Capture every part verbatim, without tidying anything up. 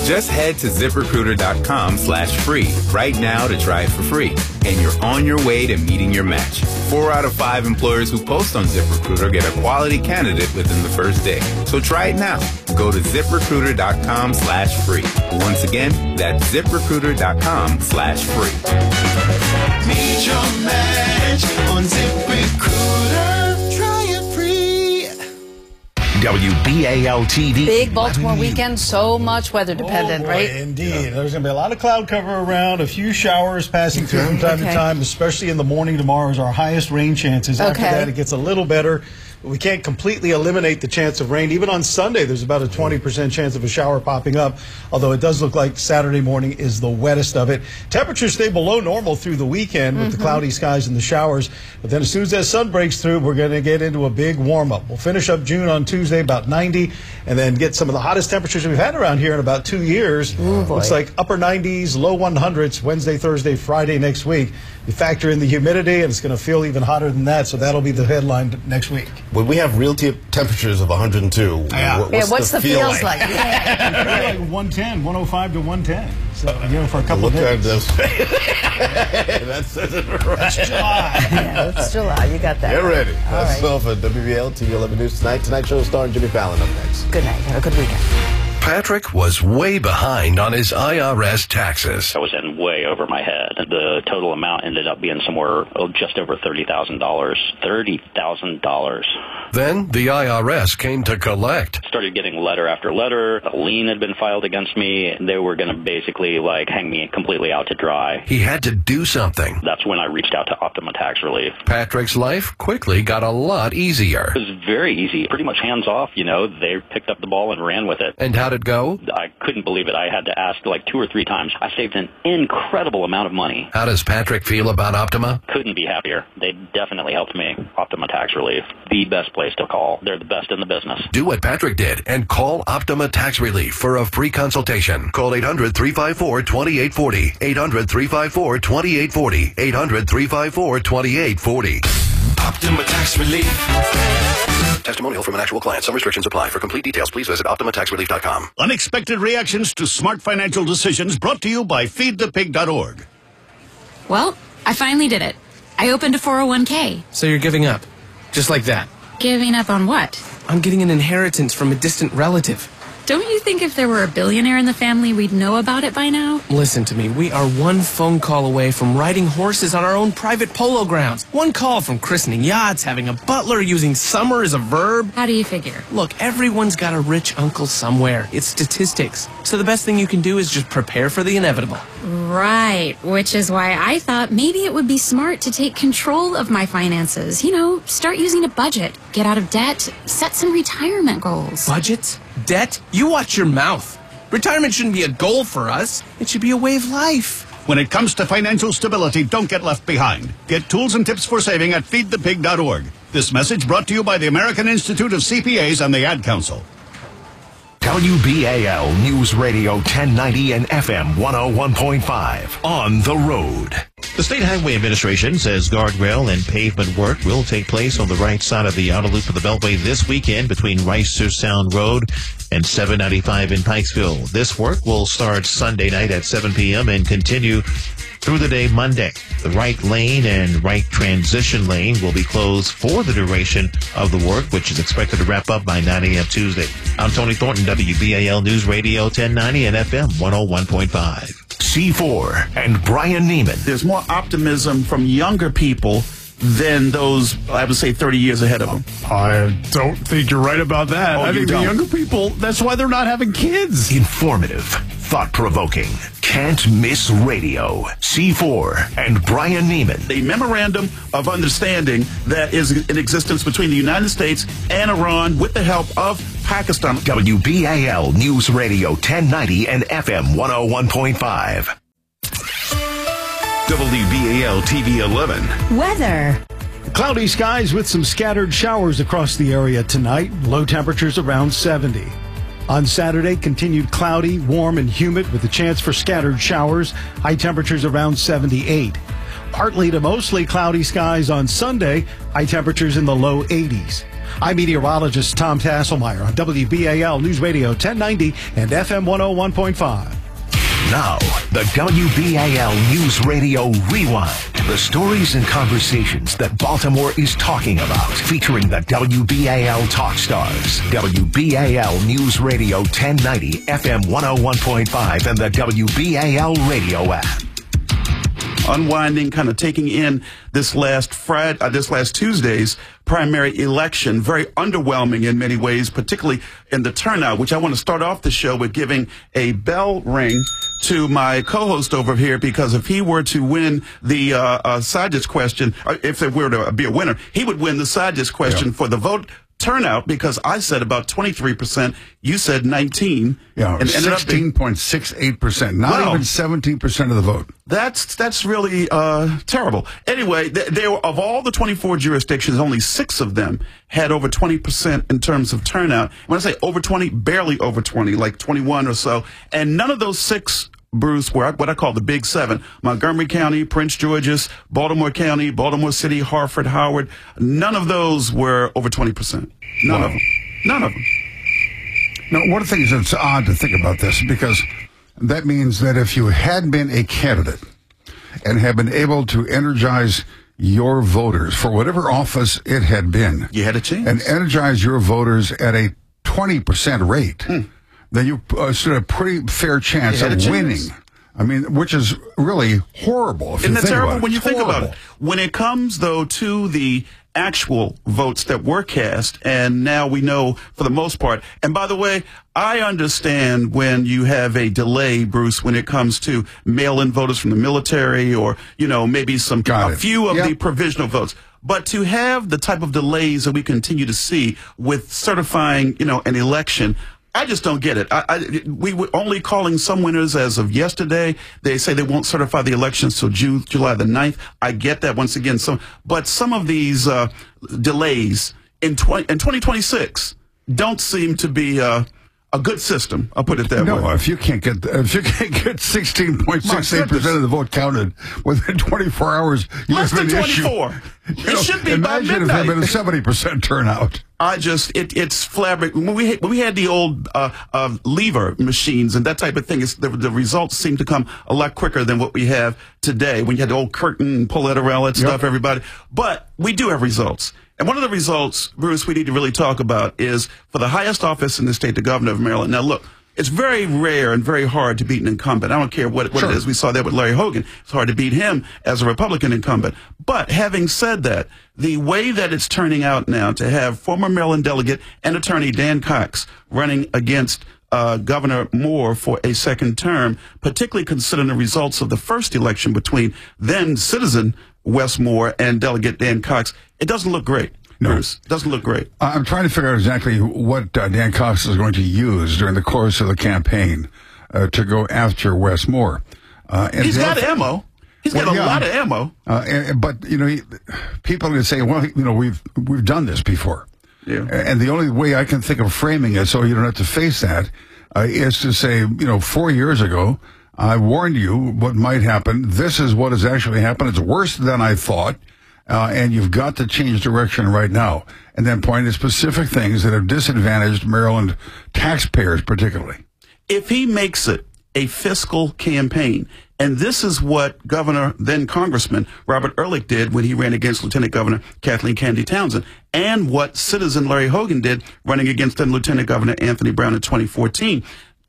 Just head to ZipRecruiter.com slash free right now to try it for free. And you're on your way to meeting your match. Four out of five employers who post on ZipRecruiter get a quality candidate within the first day. So try it now. Go to ZipRecruiter.com slash free. Once again, that's ZipRecruiter.com slash free. Meet your match on ZipRecruiter. Try it free. W B A L T V. Big Baltimore weekend, so much weather dependent, oh boy, right? Indeed. There's going to be a lot of cloud cover around, a few showers passing through from time okay. to time, especially in the morning. Tomorrow is our highest rain chances. Okay. After that, it gets a little better. We can't completely eliminate the chance of rain. Even on Sunday, there's about a twenty percent chance of a shower popping up, although it does look like Saturday morning is the wettest of it. Temperatures stay below normal through the weekend with mm-hmm. the cloudy skies and the showers. But then as soon as that sun breaks through, we're going to get into a big warm-up. We'll finish up June on Tuesday about ninety, and then get some of the hottest temperatures we've had around here in about two years. Ooh, boy. Looks like upper nineties, low hundreds, Wednesday, Thursday, Friday next week. You factor in the humidity, and it's going to feel even hotter than that, so that'll be the headline next week. When we have real te- temperatures of one hundred two, yeah. what, what's, yeah, what's the, the feel feels like? like? Yeah. Like one ten, one oh five to one ten. So, you know, for a couple Look of at days. this. That's, That's July. Yeah, it's July. You got that. Get ready. All That's right. all for W B A L T V eleven News tonight. Tonight's show starring Jimmy Fallon up next. Good night. Have a good weekend. Patrick was way behind on his I R S taxes. I was in way over my head. The total amount ended up being somewhere oh, just over thirty thousand dollars. thirty thousand dollars. Then the I R S came to collect. Started getting letter after letter. A lien had been filed against me. They were going to basically like hang me completely out to dry. He had to do something. That's when I reached out to Optima Tax Relief. Patrick's life quickly got a lot easier. It was very easy, pretty much hands off. You know, they picked up the ball and ran with it. And how'd it go? I couldn't believe it. I had to ask like two or three times. I saved an incredible amount of money. How does Patrick feel about Optima? Couldn't be happier. They definitely helped me. Optima Tax Relief, the best place to call. They're the best in the business. Do what Patrick did and call Optima Tax Relief for a free consultation. Call eight hundred, three five four, two eight four zero. eight hundred, three five four, two eight four zero. eight hundred, three five four, two eight four zero. Optima Tax Relief. Testimonial from an actual client. Some restrictions apply. For complete details, please visit Optima Tax Relief dot com. Unexpected reactions to smart financial decisions brought to you by feed the pig dot org. Well, I finally did it. I opened a four oh one k. So you're giving up? Just like that? Giving up on what? I'm getting an inheritance from a distant relative. Don't you think if there were a billionaire in the family, we'd know about it by now? Listen to me. We are one phone call away from riding horses on our own private polo grounds. One call from christening yachts, having a butler, using summer as a verb. How do you figure? Look, everyone's got a rich uncle somewhere. It's statistics. So the best thing you can do is just prepare for the inevitable. Right, which is why I thought maybe it would be smart to take control of my finances. You know, start using a budget, get out of debt, set some retirement goals. Budgets? Debt? You watch your mouth. Retirement shouldn't be a goal for us. It should be a way of life. When it comes to financial stability, don't get left behind. Get tools and tips for saving at feed the pig dot org. This message brought to you by the American Institute of C P As and the Ad Council. W B A L News Radio ten ninety and F M one oh one point five. On the road. The State Highway Administration says guardrail and pavement work will take place on the right side of the outer loop of the Beltway this weekend between Ricer Sound Road and seven ninety-five in Pikesville. This work will start Sunday night at seven p.m. and continue through the day Monday. The right lane and right transition lane will be closed for the duration of the work, which is expected to wrap up by nine a.m. Tuesday. I'm Tony Thornton, W B A L News Radio ten ninety and F M one oh one point five. C four and Brian Neiman. There's more optimism from younger people than those, I would say, thirty years ahead of them. I don't think you're right about that. Oh, I think don't. the younger people, that's why they're not having kids. Informative, thought-provoking, can't miss radio. C four and Brian Neiman. A memorandum of understanding that is in existence between the United States and Iran with the help of Pakistan. W B A L News Radio ten ninety and F M one oh one point five. W B A L T V eleven. Weather. Cloudy skies with some scattered showers across the area tonight. Low temperatures around seventy. On Saturday, continued cloudy, warm, and humid with a chance for scattered showers. High temperatures around seventy-eight. Partly to mostly cloudy skies on Sunday. High temperatures in the low eighties. I'm meteorologist Tom Tasselmeyer on W B A L News Radio ten ninety and F M one oh one point five. Now, the W B A L News Radio Rewind. The stories and conversations that Baltimore is talking about, featuring the W B A L Talk Stars. W B A L News Radio ten ninety, F M one oh one point five, and the W B A L radio app. Unwinding, kind of taking in this last Friday, uh, this last Tuesday's primary election, very underwhelming in many ways, particularly in the turnout, which I want to start off the show with giving a bell ring to my co-host over here, because if he were to win the uh, uh, side dish question, or if there were to be a winner, he would win the side dish question yeah. for the vote turnout, because I said about twenty-three percent, you said nineteen. Yeah, and sixteen point six eight percent, not wow. even seventeen percent of the vote. That's that's really uh, terrible. Anyway, th- there were, of all the twenty-four jurisdictions, only six of them had over twenty percent in terms of turnout. When I say over twenty, barely over twenty, like twenty-one or so. And none of those six, Bruce, were what I call the Big Seven: Montgomery County, Prince George's, Baltimore County, Baltimore City, Hartford, Howard. None of those were over twenty percent. None wow. of them. None of them. Now, one of the things that's odd to think about this, because that means that if you had been a candidate and had been able to energize your voters for whatever office it had been, you had a chance, and energize your voters at a twenty percent rate, hmm. then you uh, stood a pretty fair chance of winning. I mean, which is really horrible. If Isn't you that think terrible about it. when you It's think horrible. about it? When it comes, though, to the actual votes that were cast, and now we know for the most part. And by the way, I understand when you have a delay, Bruce, when it comes to mail-in voters from the military, or, you know, maybe some a few of Yep. the provisional votes. But to have the type of delays that we continue to see with certifying, you know, an election, I just don't get it. I, I, we were only calling some winners as of yesterday. They say they won't certify the elections till June, July the ninth. I get that once again. Some, but some of these uh, delays in, twenty, in twenty twenty-six don't seem to be uh, a good system. I'll put it that no, way. No, if you can't get if you can't get sixteen point six eight percent of the vote counted within twenty-four hours, you less have than an issue. twenty-four. You it know, should be by imagine midnight. if there had been a seventy percent turnout. I just, it, it's flabbergasting. When we, when we had the old uh, uh, lever machines and that type of thing, it's, the, the results seem to come a lot quicker than what we have today. When you had the old curtain and pull that around, that Yep. stuff, everybody. But we do have results. And one of the results, Bruce, we need to really talk about is for the highest office in the state, the governor of Maryland. Now, look, it's very rare and very hard to beat an incumbent. I don't care what, what Sure. it is. We saw that with Larry Hogan. It's hard to beat him as a Republican incumbent. But having said that, the way that it's turning out now to have former Maryland delegate and attorney Dan Cox running against uh, Governor Moore for a second term, particularly considering the results of the first election between then citizen Wes Moore and Delegate Dan Cox, it doesn't look great. No. Bruce, doesn't look great. I'm trying to figure out exactly what uh, Dan Cox is going to use during the course of the campaign uh, to go after Wes Moore. Uh, and He's the got other- ammo. He's got Well, a yeah. lot of ammo. Uh, and, but you know, he, people are going to say, "Well, you know, we've we've done this before." Yeah. And the only way I can think of framing it so you don't have to face that uh, is to say, you know, four years ago, I warned you what might happen. This is what has actually happened. It's worse than I thought. Uh, and you've got to change direction right now. And then point to specific things that have disadvantaged Maryland taxpayers particularly. If he makes it a fiscal campaign, and this is what Governor, then Congressman Robert Ehrlich did when he ran against Lieutenant Governor Kathleen Kennedy Townsend, and what citizen Larry Hogan did running against then Lieutenant Governor Anthony Brown in twenty fourteen.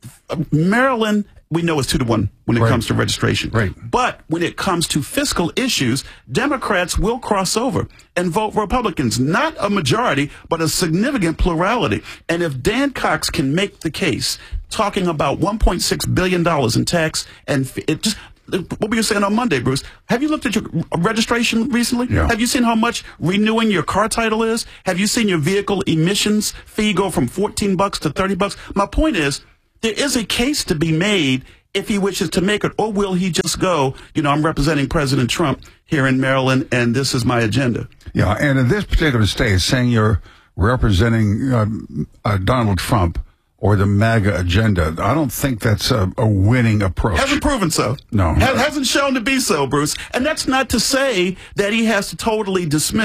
Maryland, we know, is two to one when it Right. comes to registration. Right. But when it comes to fiscal issues, Democrats will cross over and vote Republicans. Not a majority, but a significant plurality. And if Dan Cox can make the case, talking about one point six billion dollars in tax, and f- it just, what were you saying on Monday, Bruce? Have you looked at your registration recently? Yeah. Have you seen how much renewing your car title is? Have you seen your vehicle emissions fee go from fourteen bucks to thirty bucks? My point is, there is a case to be made if he wishes to make it, or will he just go, you know, I'm representing President Trump here in Maryland, and this is my agenda? Yeah, and in this particular state, saying you're representing uh, uh, Donald Trump or the MAGA agenda, I don't think that's a, a winning approach. Hasn't proven so. No. Ha- hasn't shown to be so, Bruce. And that's not to say that he has to totally dismiss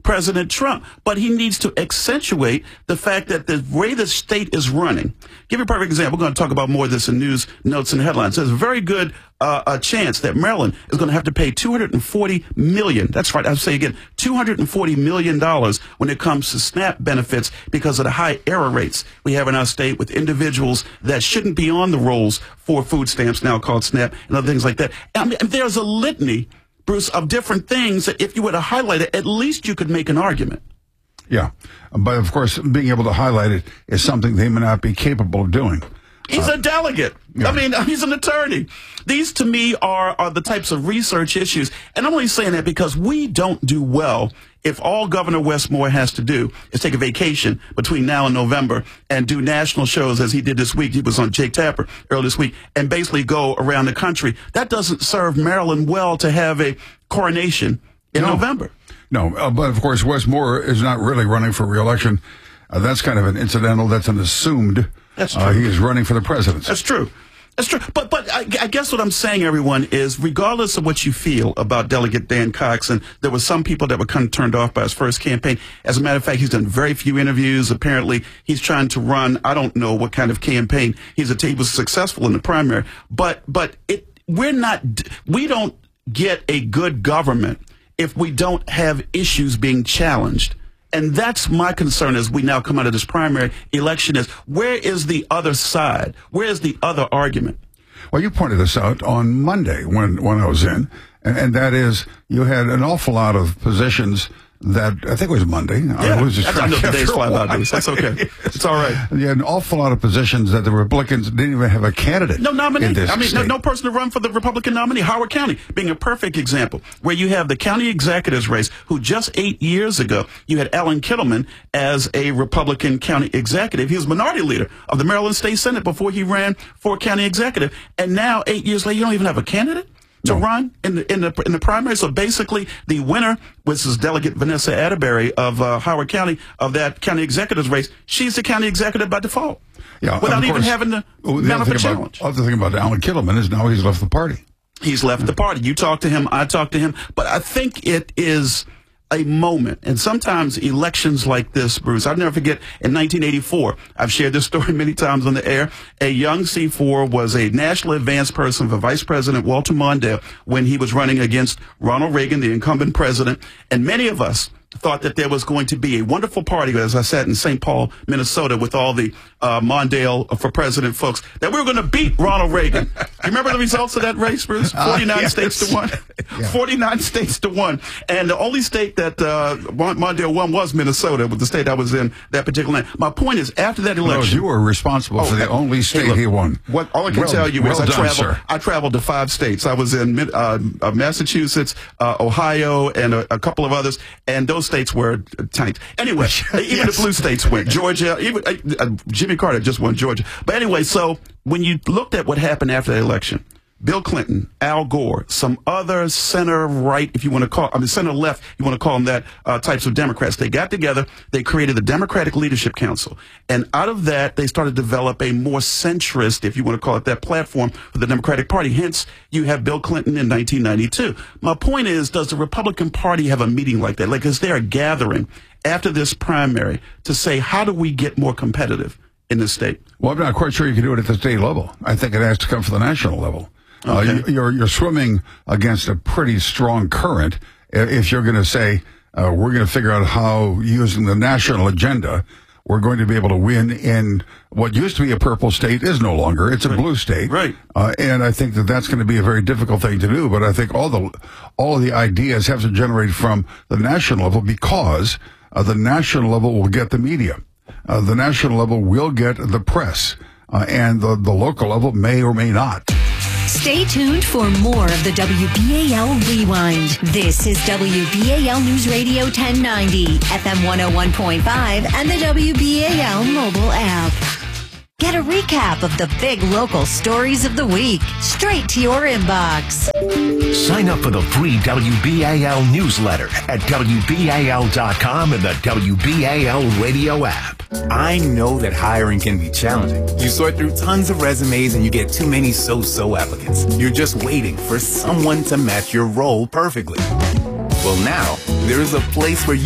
President Trump, but he needs to accentuate the fact that the way the state is running. Give you a perfect example. We're going to talk about more of this in news, notes, and headlines. There's a very good uh, a chance that Maryland is going to have to pay two hundred forty million dollars. That's right. I'll say again, two hundred forty million dollars when it comes to SNAP benefits because of the high error rates we have in our state with individuals that shouldn't be on the rolls for food stamps, now called SNAP, and other things like that. I mean, there's a litany, Bruce, of different things that if you were to highlight it, at least you could make an argument. Yeah. But, of course, being able to highlight it is something they may not be capable of doing. He's uh, a delegate. Yeah. I mean, he's an attorney. These, to me, are, are the types of research issues. And I'm only saying that because we don't do well if all Governor Westmore has to do is take a vacation between now and November and do national shows as he did this week. He was on Jake Tapper earlier this week and basically go around the country. That doesn't serve Maryland well to have a coronation in no. November. No, uh, but of course, Westmore is not really running for re-election. Uh, that's kind of an incidental. That's an assumed. That's true. Uh, he is running for the presidency. That's true. That's true. But but I, I guess what I'm saying, everyone, is regardless of what you feel about Delegate Dan Cox, and there were some people that were kind of turned off by his first campaign. As a matter of fact, he's done very few interviews. Apparently, he's trying to run, I don't know what kind of campaign. He's a, he was successful in the primary. But but it we're not, we don't get a good government if we don't have issues being challenged. And that's my concern as we now come out of this primary election is where is the other side? Where is the other argument? Well, you pointed this out on Monday when, when I was in, and, and that is you had an awful lot of positions that, I think it was Monday. Yeah, I was just I know the days fly by, Bruce. That's okay. It's all right. You had an awful lot of positions that the Republicans didn't even have a candidate. No nominee. In this I mean, no, state. no person to run for the Republican nominee. Howard County being a perfect example, where you have the county executives race, who just eight years ago, you had Alan Kittleman as a Republican county executive. He was minority leader of the Maryland State Senate before he ran for county executive. And now, eight years later, you don't even have a candidate to no. run in the, in the in the primary. So basically, the winner, which is Delegate Vanessa Atterbury of uh, Howard County, of that county executive's race, she's the county executive by default. Yeah, without even course, having to well, mount up a about, challenge. The other thing about Alan Kittleman is now he's left the party. He's left the party. You talk to him, I talk to him. But I think it is a moment. And sometimes elections like this, Bruce, I'll never forget in nineteen eighty-four, I've shared this story many times on the air. A young C four was a national advance person for Vice President Walter Mondale when he was running against Ronald Reagan, the incumbent president. And many of us thought that there was going to be a wonderful party, as I sat in Saint Paul, Minnesota, with all the uh, Mondale for president folks, that we were going to beat Ronald Reagan. You remember the results of that race, Bruce? forty-nine uh, yes. states to one. Yeah. forty-nine states to one. And the only state that uh, Mondale won was Minnesota, with the state I was in that particular night. My point is, after that election... No, you were responsible oh, for the only state hey, look, he won. What, all I can well, tell you well is done, I, traveled, sir. I traveled to five states. I was in uh, uh, Massachusetts, uh, Ohio, and a, a couple of others, and those states were tight. Anyway, even yes. the blue states went. Georgia, even uh, uh, Jimmy Carter just won Georgia. But anyway, so when you looked at what happened after the election, Bill Clinton, Al Gore, some other center right, if you want to call, I mean center left, you want to call them that, uh, types of Democrats. They got together, they created the Democratic Leadership Council. And out of that, they started to develop a more centrist, if you want to call it that, platform for the Democratic Party. Hence, you have Bill Clinton in nineteen ninety-two. My point is, does the Republican Party have a meeting like that? Like, is there a gathering after this primary to say, how do we get more competitive in this state? Well, I'm not quite sure you can do it at the state level. I think it has to come from the national level. Okay. Uh, you're you're swimming against a pretty strong current if you're going to say uh, we're going to figure out how, using the national agenda, we're going to be able to win in what used to be a purple state is no longer. It's a right. blue state. Right. Uh, and I think that that's going to be a very difficult thing to do. But I think all the all of the ideas have to generate from the national level, because uh, the national level will get the media. Uh, the national level will get the press. Uh, and the, the local level may or may not. Stay tuned for more of the W B A L Rewind. This is W B A L News Radio ten ninety, F M one oh one point five, and the W B A L mobile app. Get a recap of the big local stories of the week straight to your inbox. Sign up for the free W B A L newsletter at W B A L dot com and the W B A L radio app. I know that hiring can be challenging. You sort through tons of resumes and you get too many so-so applicants. You're just waiting for someone to match your role perfectly. Well, now, there's a place where you